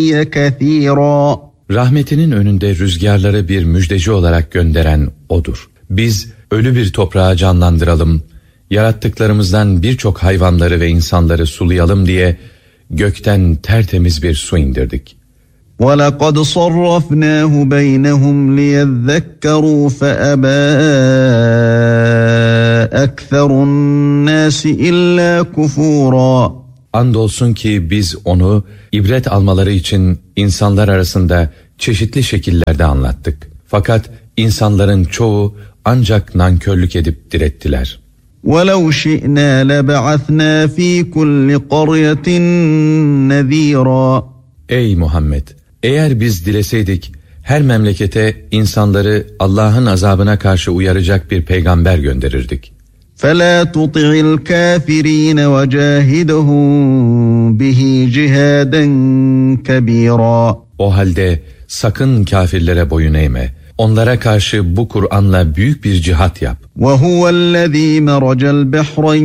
كثيرا. Rahmetinin önünde rüzgarları bir müjdeci olarak gönderen O'dur. Biz ölü bir toprağı canlandıralım, yarattıklarımızdan birçok hayvanları ve insanları sulayalım diye gökten tertemiz bir su indirdik. وَلَقَدْ صَرَّفْنَاهُ بَيْنَهُمْ لِيَذَّكَّرُوا فَأَبَى أَكْثَرُ النَّاسِ إِلَّا كُفُورًا. Andolsun ki biz onu ibret almaları için insanlar arasında çeşitli şekillerde anlattık. Fakat insanların çoğu ancak nankörlük edip direttiler. وَلَوْ شِئْنَا لَبَعَثْنَا ف۪ي كُلِّ قَرْيَةٍ نَذ۪يرًا. Ey Muhammed! Eğer biz dileseydik, her memlekete insanları Allah'ın azabına karşı uyaracak bir peygamber gönderirdik. فَلَا تُطِعِ الْكَافِر۪ينَ وَجَاهِدَهُمْ بِهِ جِهَادًا كَب۪يرًا. O halde sakın kafirlere boyun eğme. Onlara karşı bu Kur'an'la büyük bir cihat yap. وَهُوَ الَّذ۪ي مَرَجَ الْبَحْرَيْنِ